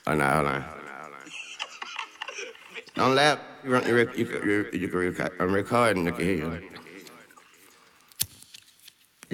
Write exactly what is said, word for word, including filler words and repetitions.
Oh, no, hold on. Don't laugh. You, run, you, rec- you, you, you, you, can record, I'm recording. Look at here.